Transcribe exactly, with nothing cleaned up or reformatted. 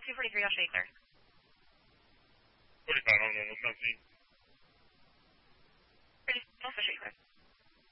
two forty-three, I'll show you clear. forty-five, I'm on one seventeen.